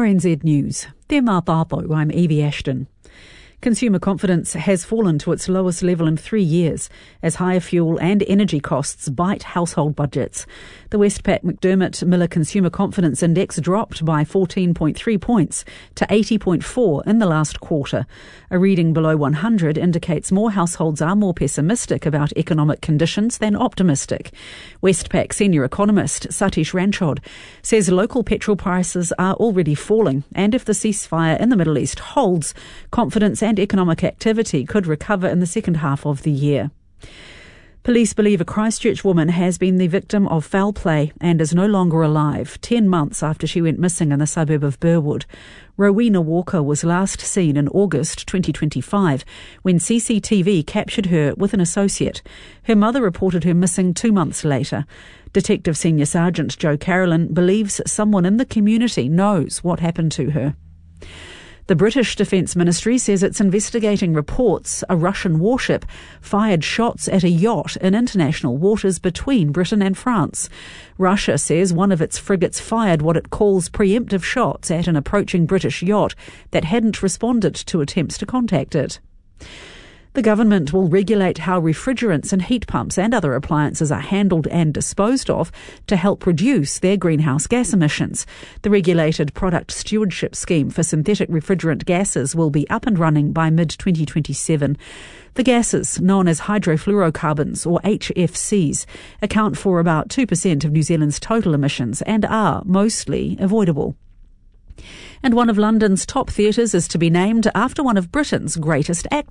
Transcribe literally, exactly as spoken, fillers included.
N Z News. Te mā pāpau, I'm Evie Ashton. Consumer confidence has fallen to its lowest level in three years as higher fuel and energy costs bite household budgets. The Westpac McDermott Miller Consumer Confidence Index dropped by fourteen point three points to eighty point four in the last quarter. A reading below one hundred indicates more households are more pessimistic about economic conditions than optimistic. Westpac senior economist Satish Ranchod says local petrol prices are already falling, and if the ceasefire in the Middle East holds, confidence and economic activity could recover in the second half of the year. Police believe a Christchurch woman has been the victim of foul play and is no longer alive, ten months after she went missing in the suburb of Burwood. Rowena Walker was last seen in August twenty twenty-five when C C T V captured her with an associate. Her mother reported her missing two months later. Detective Senior Sergeant Joe Carolyn believes someone in the community knows what happened to her. The British Defence Ministry says it's investigating reports a Russian warship fired shots at a yacht in international waters between Britain and France. Russia says one of its frigates fired what it calls preemptive shots at an approaching British yacht that hadn't responded to attempts to contact it. The government will regulate how refrigerants and heat pumps and other appliances are handled and disposed of to help reduce their greenhouse gas emissions. The regulated product stewardship scheme for synthetic refrigerant gases will be up and running by mid twenty twenty-seven. The gases, known as hydrofluorocarbons or H F Cs, account for about two percent of New Zealand's total emissions and are mostly avoidable. And one of London's top theatres is to be named after one of Britain's greatest actors.